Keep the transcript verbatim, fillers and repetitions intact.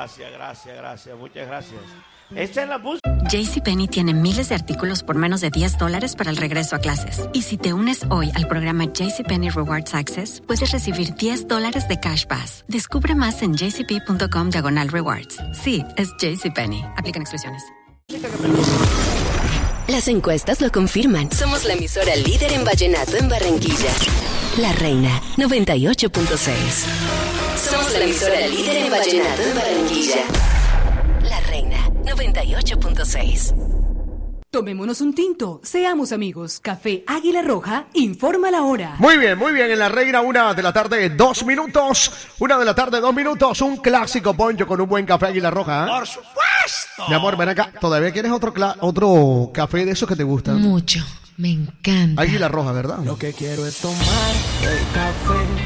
gracias, gracias, gracias. Muchas gracias. Esta es la música. JCPenney tiene miles de artículos por menos de diez dólares para el regreso a clases. Y si te unes hoy al programa JCPenney Rewards Access, puedes recibir diez dólares de Cash Pass. Descubre más en jcp.com diagonal rewards. Sí, es JCPenney. Aplican exclusiones. Las encuestas lo confirman. Somos la emisora líder en vallenato en Barranquilla. La Reina, noventa y ocho punto seis. Somos la emisora líder en vallenato en Barranquilla. La Reina, noventa y ocho punto seis. Tomémonos un tinto, seamos amigos. Café Águila Roja, informa la hora. Muy bien, muy bien. En La Reina, una de la tarde, dos minutos. Una de la tarde, dos minutos. Un clásico poncho con un buen café Águila Roja. ¿eh? Por supuesto. Mi amor, ven acá. ¿Todavía quieres otro, cla- otro café de esos que te gustan? Mucho, me encanta. Águila Roja, ¿verdad? Lo que quiero es tomar el café.